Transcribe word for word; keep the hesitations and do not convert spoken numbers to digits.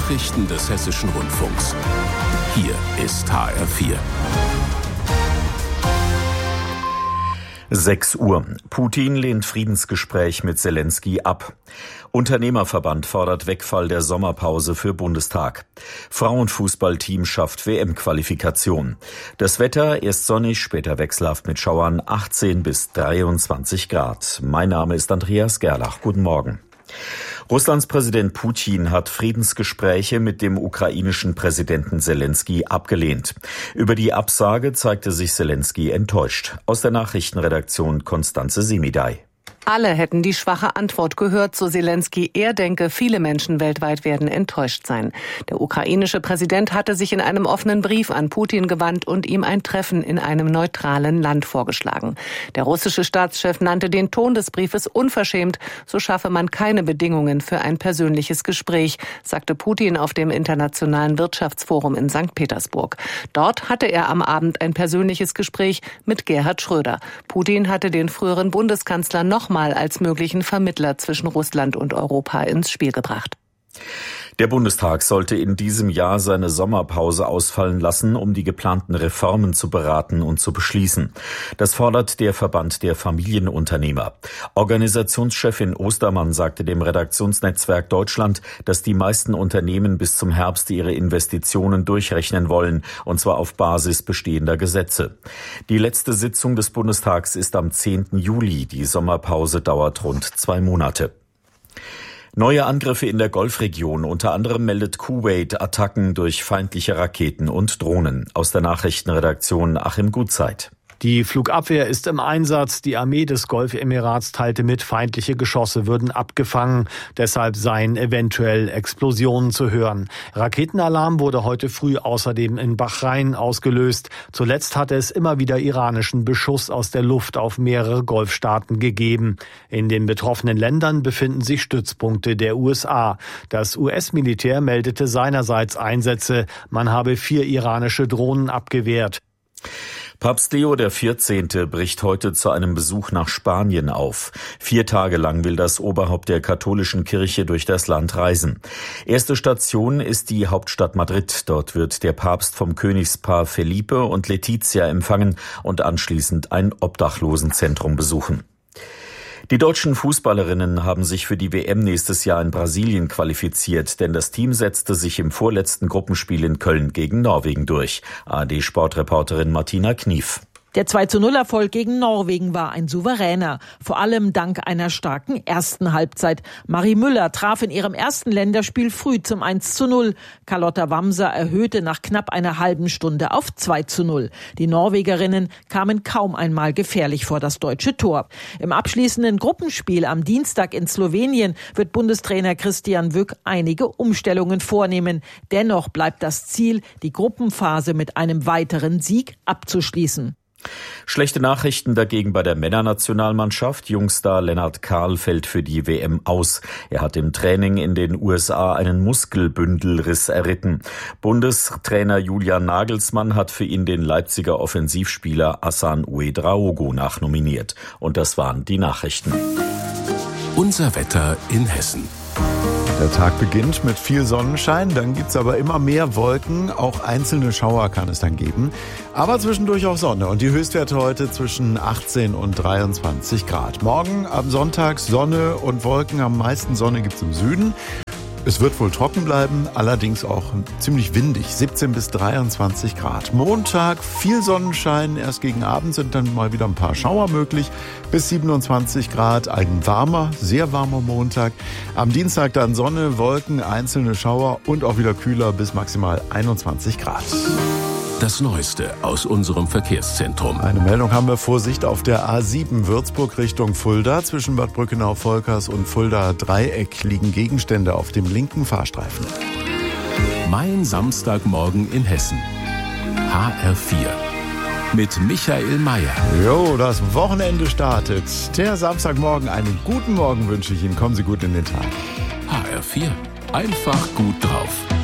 Nachrichten des Hessischen Rundfunks. Hier ist H R vier. sechs Uhr. Putin lehnt Friedensgespräch mit Selenskyj ab. Unternehmerverband fordert Wegfall der Sommerpause für Bundestag. Frauenfußballteam schafft W M-Qualifikation. Das Wetter erst sonnig, später wechselhaft mit Schauern, achtzehn bis dreiundzwanzig Grad. Mein Name ist Andreas Gerlach. Guten Morgen. Russlands Präsident Putin hat Friedensgespräche mit dem ukrainischen Präsidenten Selenskyj abgelehnt. Über die Absage zeigte sich Selenskyj enttäuscht. Aus der Nachrichtenredaktion Konstanze Semidey. Alle hätten die schwache Antwort gehört, so Selenskyj. Er denke, viele Menschen weltweit werden enttäuscht sein. Der ukrainische Präsident hatte sich in einem offenen Brief an Putin gewandt und ihm ein Treffen in einem neutralen Land vorgeschlagen. Der russische Staatschef nannte den Ton des Briefes unverschämt. So schaffe man keine Bedingungen für ein persönliches Gespräch, sagte Putin auf dem Internationalen Wirtschaftsforum in Sankt Petersburg. Dort hatte er am Abend ein persönliches Gespräch mit Gerhard Schröder. Putin hatte den früheren Bundeskanzler noch mal als möglichen Vermittler zwischen Russland und Europa ins Spiel gebracht. Der Bundestag sollte in diesem Jahr seine Sommerpause ausfallen lassen, um die geplanten Reformen zu beraten und zu beschließen. Das fordert der Verband der Familienunternehmer. Organisationschefin Ostermann sagte dem Redaktionsnetzwerk Deutschland, dass die meisten Unternehmen bis zum Herbst ihre Investitionen durchrechnen wollen, und zwar auf Basis bestehender Gesetze. Die letzte Sitzung des Bundestags ist am zehnten Juli. Die Sommerpause dauert rund zwei Monate. Neue Angriffe in der Golfregion. Unter anderem meldet Kuwait Attacken durch feindliche Raketen und Drohnen. Aus der Nachrichtenredaktion Achim Gutzeit. Die Flugabwehr ist im Einsatz. Die Armee des Golfemirats teilte mit, feindliche Geschosse würden abgefangen. Deshalb seien eventuell Explosionen zu hören. Raketenalarm wurde heute früh außerdem in Bahrain ausgelöst. Zuletzt hatte es immer wieder iranischen Beschuss aus der Luft auf mehrere Golfstaaten gegeben. In den betroffenen Ländern befinden sich Stützpunkte der U S A. Das U S-Militär meldete seinerseits Einsätze. Man habe vier iranische Drohnen abgewehrt. Papst Leo der vierzehnte bricht heute zu einem Besuch nach Spanien auf. Vier Tage lang will das Oberhaupt der katholischen Kirche durch das Land reisen. Erste Station ist die Hauptstadt Madrid. Dort wird der Papst vom Königspaar Felipe und Letizia empfangen und anschließend ein Obdachlosenzentrum besuchen. Die deutschen Fußballerinnen haben sich für die W M nächstes Jahr in Brasilien qualifiziert, denn das Team setzte sich im vorletzten Gruppenspiel in Köln gegen Norwegen durch. A R D-Sportreporterin Martina Knief. Der zwei zu null Erfolg gegen Norwegen war ein souveräner, vor allem dank einer starken ersten Halbzeit. Marie Müller traf in ihrem ersten Länderspiel früh zum eins zu null. Carlotta Wamser erhöhte nach knapp einer halben Stunde auf zwei zu null. Die Norwegerinnen kamen kaum einmal gefährlich vor das deutsche Tor. Im abschließenden Gruppenspiel am Dienstag in Slowenien wird Bundestrainer Christian Wück einige Umstellungen vornehmen. Dennoch bleibt das Ziel, die Gruppenphase mit einem weiteren Sieg abzuschließen. Schlechte Nachrichten dagegen bei der Männernationalmannschaft. Jungstar Lennart Kahl fällt für die W M aus. Er hat im Training in den U S A einen Muskelbündelriss erlitten. Bundestrainer Julian Nagelsmann hat für ihn den Leipziger Offensivspieler Hassan Ouedraogo nachnominiert. Und das waren die Nachrichten. Unser Wetter in Hessen. Der Tag beginnt mit viel Sonnenschein, dann gibt's aber immer mehr Wolken, auch einzelne Schauer kann es dann geben, aber zwischendurch auch Sonne und die Höchstwerte heute zwischen achtzehn und dreiundzwanzig Grad. Morgen am Sonntag Sonne und Wolken, am meisten Sonne gibt's im Süden. Es wird wohl trocken bleiben, allerdings auch ziemlich windig, siebzehn bis dreiundzwanzig Grad. Montag viel Sonnenschein, erst gegen Abend sind dann mal wieder ein paar Schauer möglich, bis siebenundzwanzig Grad, ein warmer, sehr warmer Montag. Am Dienstag dann Sonne, Wolken, einzelne Schauer und auch wieder kühler bis maximal einundzwanzig Grad. Das Neueste aus unserem Verkehrszentrum. Eine Meldung haben wir: Vorsicht auf der A sieben Würzburg Richtung Fulda. Zwischen Bad Brückenau-Volkers und Fulda Dreieck liegen Gegenstände auf dem linken Fahrstreifen. Mein Samstagmorgen in Hessen. H R vier. Mit Michael Mayer. Jo, das Wochenende startet. Der Samstagmorgen, einen guten Morgen wünsche ich Ihnen. Kommen Sie gut in den Tag. H R vier. Einfach gut drauf.